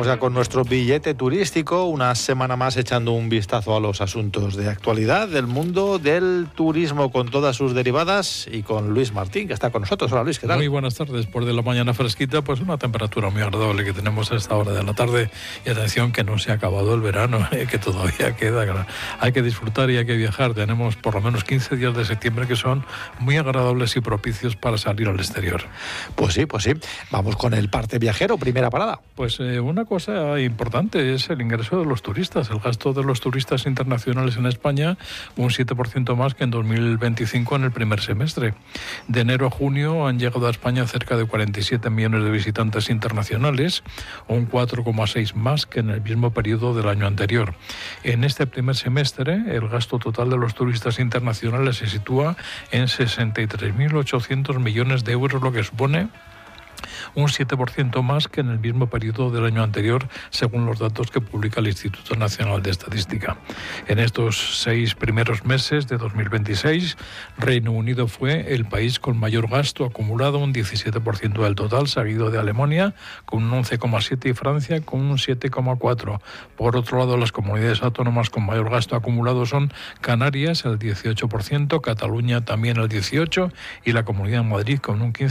ya con nuestro billete turístico, una semana más echando un vistazo a los asuntos de actualidad del mundo del turismo con todas sus derivadas y con Luis Martín, que está con nosotros. Hola Luis, ¿qué tal? Muy buenas tardes. Por de la mañana fresquita, pues una temperatura muy agradable que tenemos a esta hora de la tarde. Y atención que no se ha acabado el verano, que todavía queda. Hay que disfrutar y hay que viajar. Tenemos por lo menos 15 días de septiembre que son muy agradables y propicios para salir al exterior. Pues sí. Vamos con el parte viajero, primera parada. Pues una cosa importante es el ingreso de los turistas. El gasto de los turistas internacionales en España, un 7% más que en 2025 en el primer semestre. De enero a junio han llegado a España cerca de 47 millones de visitantes internacionales, un 4,6 más que en el mismo periodo del año anterior. En este primer semestre, el gasto total de los turistas internacionales se sitúa en 63.800 millones de euros, lo que supone un 7% más que en el mismo periodo del año anterior, según los datos que publica el Instituto Nacional de Estadística. En estos 6 primeros meses de 2026, Reino Unido fue el país con mayor gasto acumulado, un 17% del total, seguido de Alemania con un 11,7% y Francia con un 7,4%. Por otro lado, las comunidades autónomas con mayor gasto acumulado son Canarias, el 18%, Cataluña también el 18% y la Comunidad de Madrid con un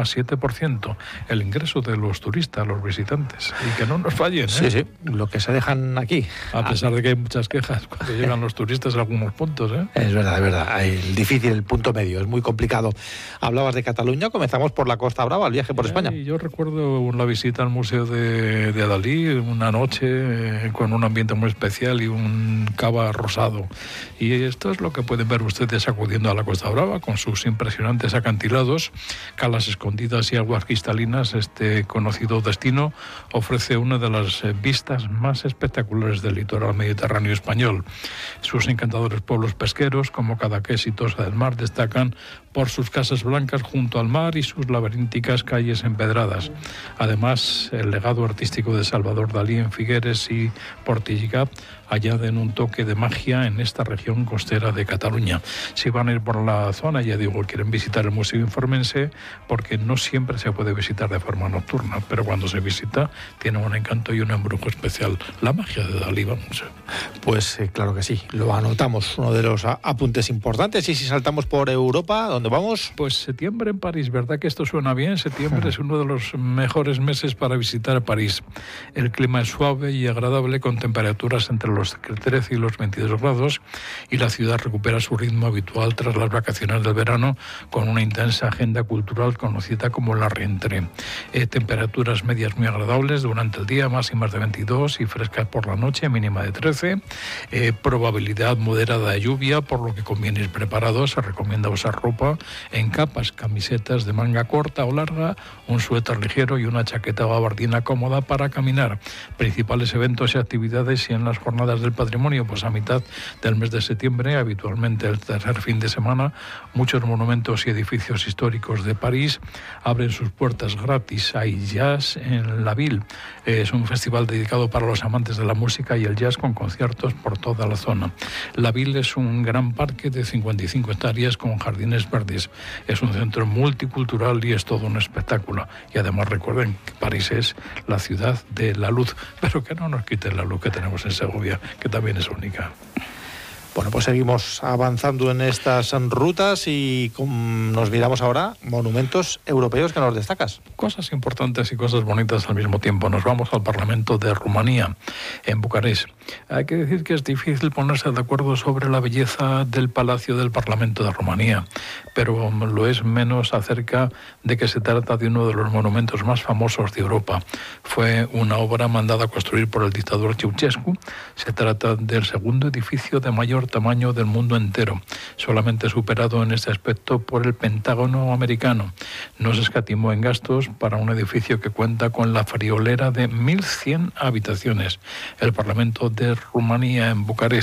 15,7%. El ingreso de los turistas, los visitantes, y que no nos fallen, ¿eh? Sí, lo que se dejan aquí. A pesar de que hay muchas quejas cuando llegan los turistas a algunos puntos, ¿eh? Es verdad. El difícil, el punto medio, es muy complicado. Hablabas de Cataluña, comenzamos por la Costa Brava, el viaje por España. Yo recuerdo la visita al Museo de Dalí, una noche con un ambiente muy especial y un cava rosado. Y esto es lo que pueden ver ustedes acudiendo a la Costa Brava, con sus impresionantes acantilados, calas escondidas y aguas cristalinas. Este conocido destino ofrece una de las vistas más espectaculares del litoral mediterráneo español. Sus encantadores pueblos pesqueros, como Cadaqués y Tossa del Mar, destacan por sus casas blancas junto al mar y sus laberínticas calles empedradas. Además, el legado artístico de Salvador Dalí en Figueres y Portillocat añaden un toque de magia en esta región costera de Cataluña. Si van a ir por la zona, ya digo, quieren visitar el museo, infórmense, porque no siempre se puede visitar de forma nocturna, pero cuando se visita tiene un encanto y un embrujo especial. La magia de Dalí, vamos. Pues claro que sí, lo anotamos, uno de los apuntes importantes. Y si saltamos por Europa, ¿dónde vamos? Pues septiembre en París, ¿verdad que esto suena bien? Septiembre es uno de los mejores meses para visitar París. El clima es suave y agradable, con temperaturas entre los 13 y los 22 grados, y la ciudad recupera su ritmo habitual tras las vacaciones del verano, con una intensa agenda cultural conocida como la Rentrée. Temperaturas medias muy agradables durante el día, máximas de 22 y frescas por la noche, mínima de 13. Probabilidad moderada de lluvia, por lo que conviene ir preparados. Se recomienda usar ropa en capas, camisetas de manga corta o larga, un suéter ligero y una chaqueta gabardina cómoda para caminar. Principales eventos y actividades y en las jornadas del patrimonio, pues a mitad del mes de septiembre, habitualmente el tercer fin de semana, muchos monumentos y edificios históricos de París abren sus puertas gratis. Hay jazz en la Ville. Es un festival dedicado para los amantes de la música y el jazz, con conciertos por toda la zona. La Ville es un gran parque de 55 hectáreas con jardines verdes. Es un centro multicultural y es todo un espectáculo. Y además recuerden que París es la ciudad de la luz, pero que no nos quiten la luz que tenemos en Segovia, que también es única. Bueno, pues seguimos avanzando en estas rutas y nos miramos ahora monumentos europeos que nos destacas. Cosas importantes y cosas bonitas al mismo tiempo. Nos vamos al Parlamento de Rumanía, en Bucarest. Hay que decir que es difícil ponerse de acuerdo sobre la belleza del Palacio del Parlamento de Rumanía, pero lo es menos acerca de que se trata de uno de los monumentos más famosos de Europa. Fue una obra mandada a construir por el dictador Ceausescu. Se trata del segundo edificio de mayor tamaño del mundo entero, solamente superado en este aspecto por el Pentágono americano. No se escatimó en gastos para un edificio que cuenta con la friolera de 1.100 habitaciones. El Parlamento de Rumanía en Bucarest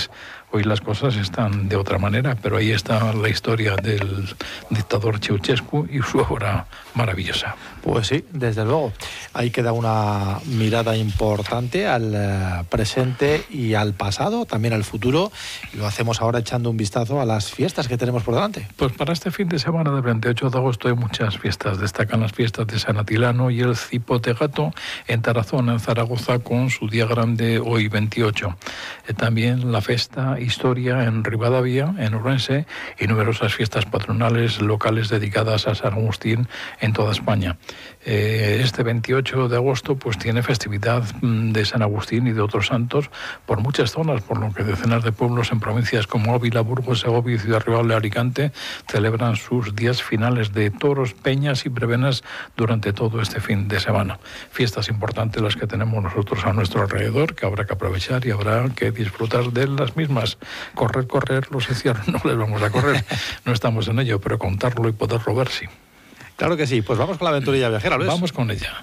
Hoy las cosas están de otra manera, pero ahí está la historia del dictador Ceausescu y su obra maravillosa. Pues sí, desde luego. Ahí queda una mirada importante al presente y al pasado, también al futuro. Y lo hacemos ahora echando un vistazo a las fiestas que tenemos por delante. Pues para este fin de semana del 28 de agosto hay muchas fiestas. Destacan las fiestas de San Atilano y el Cipotegato en Tarazona, en Zaragoza, con su día grande hoy 28. También la Festa Historia en Ribadavia, en Ourense, y numerosas fiestas patronales locales dedicadas a San Agustín en toda España. Este 28 de agosto pues tiene festividad de San Agustín y de otros santos por muchas zonas, por lo que decenas de pueblos en provincias como Ávila, Burgos, Segovia y Ciudad Real de Alicante celebran sus días finales de toros, peñas y prevenas durante todo este fin de semana. Fiestas importantes las que tenemos nosotros a nuestro alrededor, que habrá que aprovechar y habrá que disfrutar de las mismas. Correr, los encierros no les vamos a correr, no estamos en ello, pero contarlo y poderlo ver sí. Claro que sí, pues vamos con la aventurilla viajera, Luis. Vamos con ella.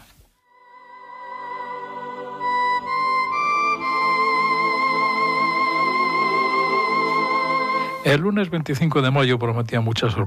El lunes 25 de mayo prometía muchas sorpresas.